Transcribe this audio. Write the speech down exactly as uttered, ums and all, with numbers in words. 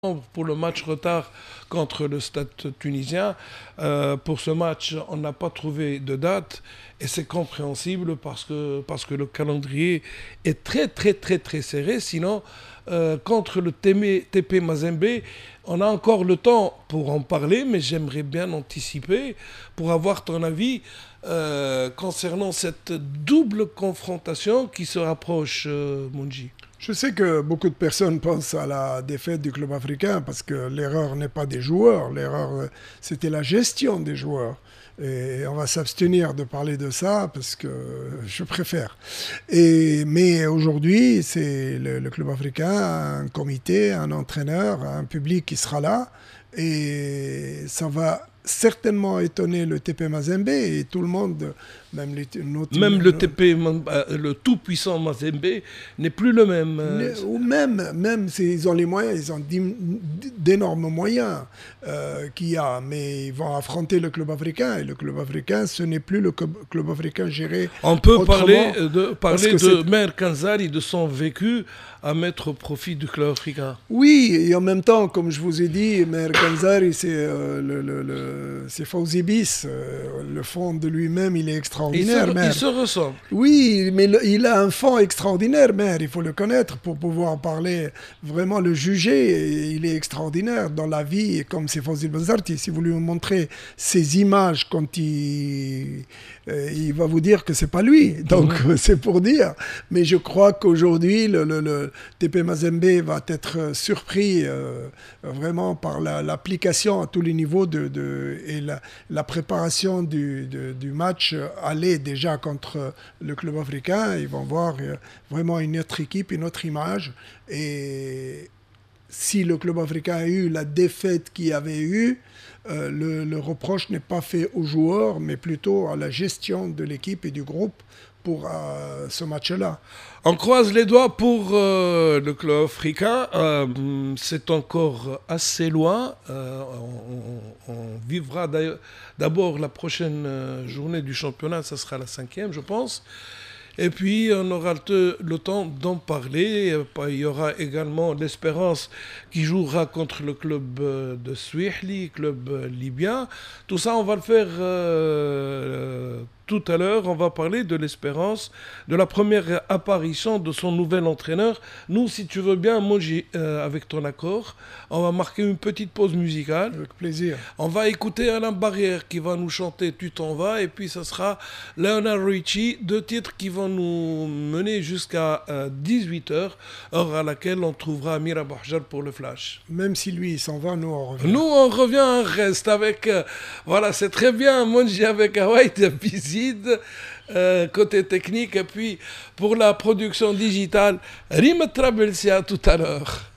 Pour le match retard contre le Stade tunisien. Euh, pour ce match, on n'a pas trouvé de date et c'est compréhensible parce que, parce que le calendrier est très très très très serré. Sinon, euh, contre le T P Mazembe, on a encore le temps pour en parler, mais j'aimerais bien anticiper pour avoir ton avis euh, concernant cette double confrontation qui se rapproche, euh, Mounji. Je sais que beaucoup de personnes pensent à la défaite du club africain parce que l'erreur n'est pas des joueurs, l'erreur c'était la gestion des joueurs. Et on va s'abstenir de parler de ça parce que je préfère. Et, mais aujourd'hui, c'est le, le club africain, un comité, un entraîneur, un public qui sera là. Et ça va certainement étonner le T P Mazembe et tout le monde, même les notre, même le T P, le tout puissant Mazembe n'est plus le même. Ou même, même s'ils ont les moyens, ils ont d'énormes moyens euh, qu'il y a, mais ils vont affronter le club africain et le club africain, ce n'est plus le club, club africain géré. On peut parler de parler de Maher Kanzari, de son vécu à mettre au profit du club africain. Oui, et en même temps, comme je vous ai dit, Maher Kanzari, c'est euh, le, le, le, c'est Fawzi Bis, euh, le fond de lui-même, il est extraordinaire. Il se, il se ressemble. Oui, mais le, il a un fond extraordinaire, Maher, il faut le connaître pour pouvoir parler, vraiment le juger. Il est extraordinaire dans la vie, comme c'est Fawzi Benzarti. Si vous lui montrez ses images quand il, euh, il va vous dire que c'est pas lui. Donc mmh. c'est pour dire. Mais je crois qu'aujourd'hui, le, le, le T P Mazembe va être surpris euh, vraiment par la, l'application à tous les niveaux de, de, et la, la préparation du, de, du match aller déjà contre le club africain. Ils vont voir vraiment une autre équipe, une autre image. Et si le club africain a eu la défaite qu'il avait eue, euh, le, le reproche n'est pas fait aux joueurs, mais plutôt à la gestion de l'équipe et du groupe pour euh, ce match-là. On croise les doigts pour euh, le club africain. Euh, c'est encore assez loin. Euh, on, on, on vivra d'abord la prochaine journée du championnat. Ça sera la cinquième, je pense. Et puis, on aura le, le temps d'en parler. Il y aura également l'Espérance qui jouera contre le club de Souihli, club libyen. Tout ça, on va le faire euh, tout à l'heure. On va parler de l'Espérance, de la première apparition de son nouvel entraîneur. Nous, si tu veux bien, moi, euh, avec ton accord, on va marquer une petite pause musicale. Avec plaisir. On va écouter Alain Barrière qui va nous chanter « Tu t'en vas » et puis ça sera Lionel Richie, deux titres qui vont nous mener jusqu'à euh, dix-huit heures, heure à laquelle on trouvera Amira Bouhjar pour le flash. Même si lui il s'en va, nous on revient. Nous on revient, on reste avec, euh, voilà c'est très bien, Mounji avec Hawaii de Bizid, euh, côté technique, et puis pour la production digitale, Rim Trabelsia tout à l'heure.